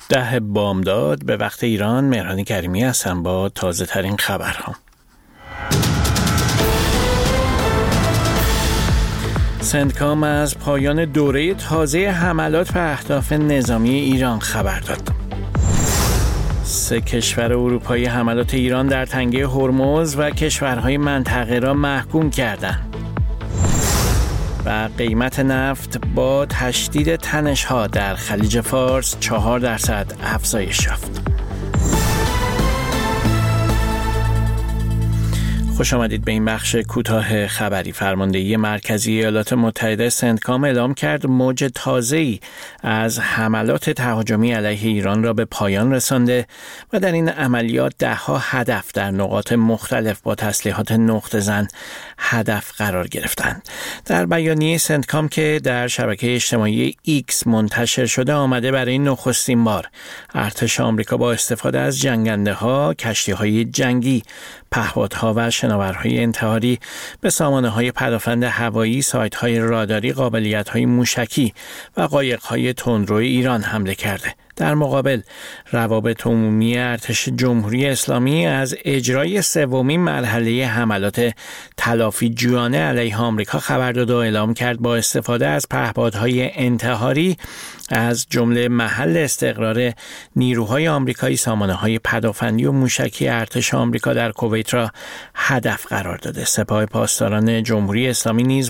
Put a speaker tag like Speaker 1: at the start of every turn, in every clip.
Speaker 1: 10 بامداد به وقت ایران. مهران کریمی هستم با تازه ترین خبرها. سندکام از پایان دوره تازه حملات به اهداف نظامی ایران خبر داد. 3 کشور اروپایی حملات ایران در تنگه هرمز و کشورهای منطقه را محکوم کردند. و قیمت نفت با تشدید تنش‌ها در خلیج فارس 4% افزایش یافت. خوش آمدید به این بخش کوتاه خبری. فرماندهی مرکزی ایالات متحده سندکام اعلام کرد موج تازه‌ای از حملات تهاجمی علیه ایران را به پایان رسانده و در این عملیات 10 هدف در نقاط مختلف با تسلیحات نقطه‌زن هدف قرار گرفتند. در بیانیه سندکام که در شبکه اجتماعی ایکس منتشر شده آمده برای نخستین بار ارتش آمریکا با استفاده از جنگنده‌ها، کشتی‌های جنگی، پهپادها و شناورهای انتحاری به سامانه‌های پدافند هوایی، سایت‌های راداری، قابلیت‌های موشکی و قایق‌های تندرو ایران حمله کرده. در مقابل روابط عمومی ارتش جمهوری اسلامی از اجرای سومین مرحله حملات تلافی جویانه علیه آمریکا خبر داد و اعلام کرد با استفاده از پهپادهای انتحاری از جمله محل استقرار نیروهای آمریکایی سامانه‌های پدافندی و موشکی ارتش آمریکا در کویت را هدف قرار داده. سپاه پاسداران جمهوری اسلامی نیز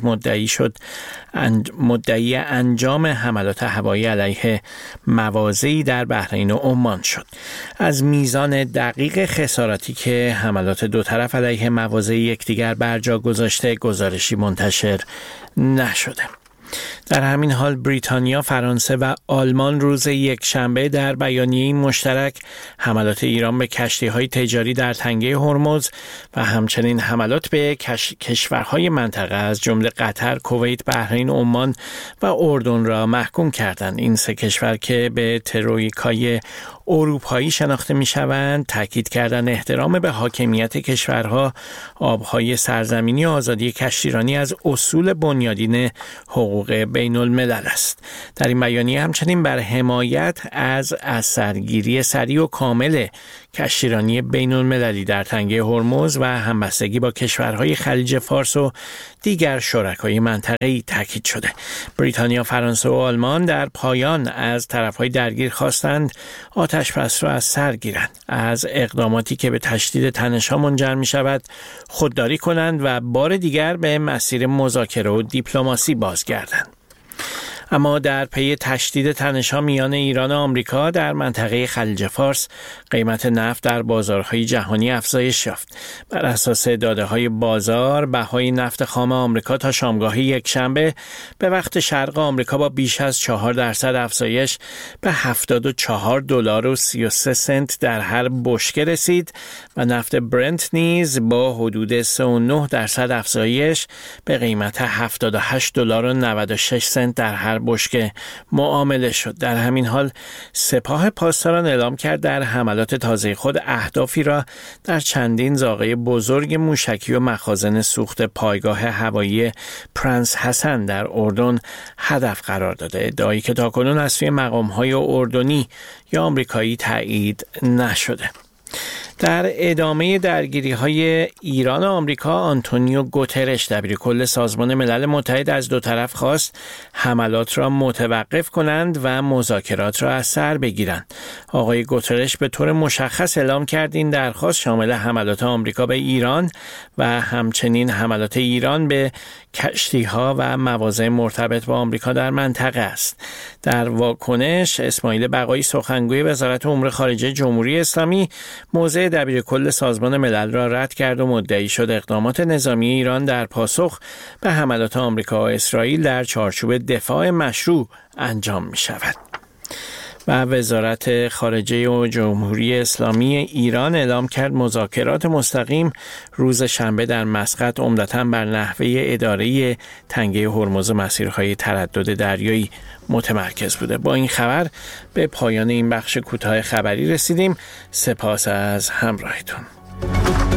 Speaker 1: مدعی انجام حملات هوایی علیه مواضعی در بحرین و عمان شد. از میزان دقیق خساراتی که حملات دو طرف علیه مواضع یکدیگر بر جا گذاشته گزارشی منتشر نشده. در همین حال بریتانیا، فرانسه و آلمان روز یکشنبه در بیانیه‌ای مشترک حملات ایران به کشتی‌های تجاری در تنگه هرمز و همچنین حملات به کشورهای منطقه از جمله قطر، کویت، بحرین، عمان و اردن را محکوم کردند. این 3 کشور که به ترویکای اروپایی شناخته می‌شوند تاکید کردند احترام به حاکمیت کشورها، آب‌های سرزمینی و آزادی کشتیرانی از اصول بنیادین حقوق بین الملل است. در این بیانیه همچنین بر حمایت از اثرگیری سریع و کامل کشتیرانی بین المللی در تنگه هرمز و همبستگی با کشورهای خلیج فارس و دیگر شرکای منطقه‌ای تاکید شده. بریتانیا، فرانسه و آلمان در پایان از طرفهای درگیر خواستند آتش‌بس را از سر گیرند، از اقداماتی که به تشدید تنش‌ها منجر می‌شود خودداری کنند و بار دیگر به مسیر مذاکره و دیپلماسی بازگردند. اما در پی تشدید تنش‌ها میان ایران و آمریکا در منطقه خلیج فارس قیمت نفت در بازارهای جهانی افزایش یافت. بر اساس داده‌های بازار، بهای نفت خام آمریکا تا شامگاه یکشنبه به وقت شرق آمریکا با بیش از 4% افزایش به $74.33 در هر بشکه رسید و نفت برنت نیز با حدود 3.9% افزایش به قیمت $78.96 در هر بشکه معامله شد. در همین حال سپاه پاسداران اعلام کرد در حملات تازه خود اهدافی را در چندین زاغه بزرگ موشکی و مخازن سوخت پایگاه هوایی پرنس حسن در اردن هدف قرار داده. ادعایی که تاکنون از سوی مقام‌های اردنی یا آمریکایی تایید نشده. در ادامه درگیری‌های ایران و آمریکا، آنتونیو گوترش دبیرکل سازمان ملل متحد از دو طرف خواست حملات را متوقف کنند و مذاکرات را از سر بگیرند. آقای گوترش به طور مشخص اعلام کرد این درخواست شامل حملات آمریکا به ایران و همچنین حملات ایران به کشتی‌ها و مواضع مرتبط با آمریکا در منطقه است. در واکنش، اسماعیل بقایی سخنگوی وزارت امور خارجه جمهوری اسلامی موضع دبیرکل سازمان ملل را رد کرد و مدعی شد اقدامات نظامی ایران در پاسخ به حملات آمریکا و اسرائیل در چارچوب دفاع مشروع انجام می شود. و وزارت خارجه و جمهوری اسلامی ایران اعلام کرد مذاکرات مستقیم روز شنبه در مسقط عمدتاً بر نحوه اداره تنگه هرمز و مسیرهای تردد دریایی متمرکز بوده. با این خبر به پایان این بخش کوتاه خبری رسیدیم. سپاس از همراهیتون.